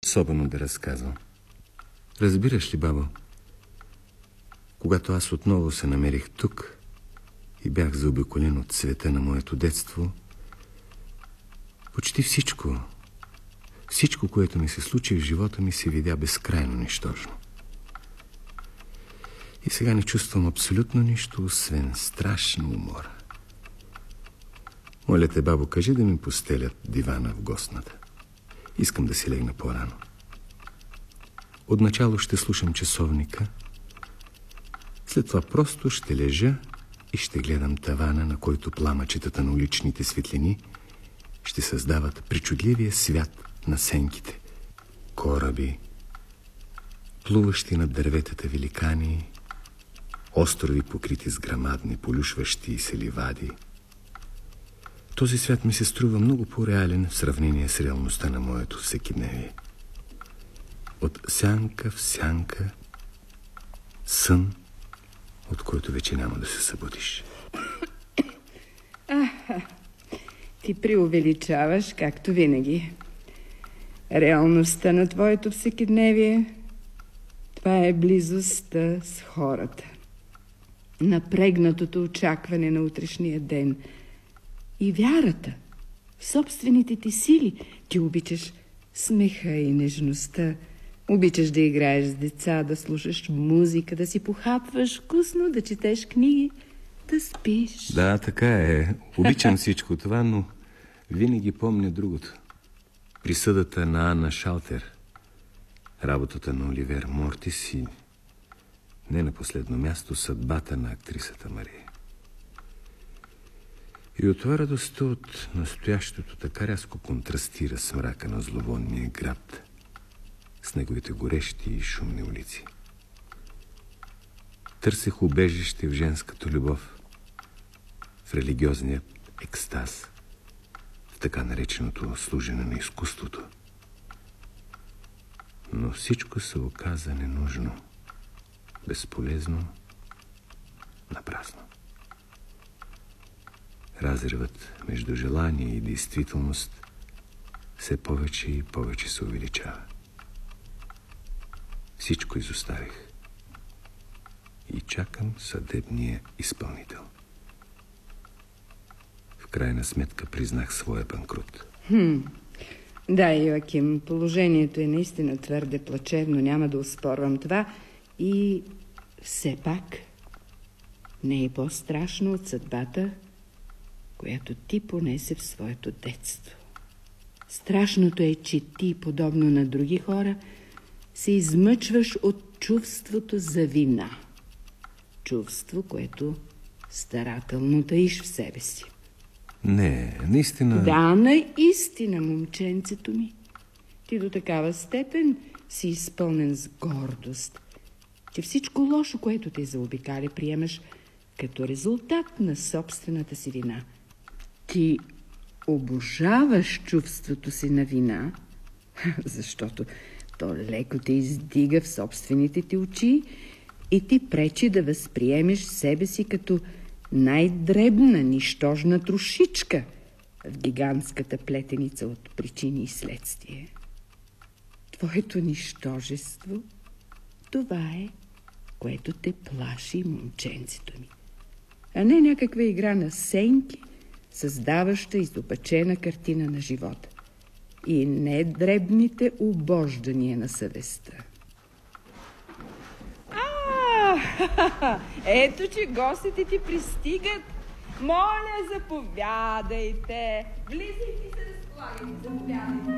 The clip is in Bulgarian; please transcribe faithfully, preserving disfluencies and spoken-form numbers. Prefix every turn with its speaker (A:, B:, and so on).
A: особено да разказвам. Разбираш ли, бабо, когато аз отново се намерих тук и бях заобиколен от света на моето детство, почти всичко, всичко, което ми се случи в живота ми, се видя безкрайно нищожно. И сега не чувствам абсолютно нищо, освен страшна умора. Моля те, бабо, кажи да ми постелят дивана в гостната. Искам да си легна по-рано. Отначало ще слушам часовника, след това просто ще лежа и ще гледам тавана, на който пламъчетата на уличните светлини ще създават причудливия свят на сенките. Кораби, плуващи над дърветата великани, острови покрити с грамадни, полюшващи се ливади. Този свят ми се струва много по-реален в сравнение с реалността на моето всекидневие. От сянка в сянка, сън, от който вече няма да се събудиш.
B: Аха, ти преувеличаваш, както винаги. Реалността на твоето всекидневие, това е близостта с хората. Напрегнатото очакване на утрешния ден и вярата в собствените ти сили. Ти обичаш смеха и нежността. Обичаш да играеш с деца, да слушаш музика, да си похапваш вкусно, да четеш книги, да спиш.
A: Да, така е. Обичам всичко това, но винаги помня другото. Присъдата на Анна Шалтер, работата на Оливер Мортис и не на последно място съдбата на актрисата Мария. И от това радостта от настоящото така рязко контрастира с мрака на зловонния град, с неговите горещи и шумни улици. Търсех убежище в женската любов, в религиозния екстаз, в така нареченото служене на изкуството. Но всичко се оказа ненужно, безполезно, напразно. Разривът между желание и действителност все повече и повече се увеличава. Всичко изоставих и чакам съдебния изпълнител. В крайна сметка признах своя банкрут.
B: Хм. Да, Йоаким, положението е наистина твърде плачевно, няма да оспорвам това. И все пак не е по-страшно от съдбата, която ти понесе в своето детство. Страшното е, че ти, подобно на други хора, се измъчваш от чувството за вина. Чувство, което старателно таиш в себе си.
A: Не, наистина...
B: Да, наистина, момченцето ми. Ти до такава степен си изпълнен с гордост, че всичко лошо, което те заобикаля, приемаш като резултат на собствената си вина. Ти обожаваш чувството си на вина, защото то леко те издига в собствените ти очи и ти пречи да възприемеш себе си като най-дребна, нищожна трошичка в гигантската плетеница от причини и следствие. Твоето нищожество, това е, което те плаши, момченцето ми, а не някаква игра на сенки, създаваща изопачена картина на живота и не дребните обождания на съвестта. А, ето, че гостите ти пристигат. Моля, заповядайте. Влизайте и се разполагайте. Заповядайте.